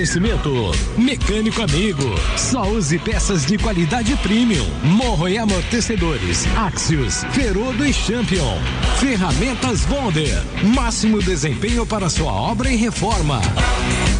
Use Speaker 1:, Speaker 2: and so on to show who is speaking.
Speaker 1: Oferecimento Mecânico Amigo. Só use peças de qualidade premium. Morro e amortecedores. Axios, Ferodo e Champion. Ferramentas Bonder. Máximo desempenho para sua obra e reforma.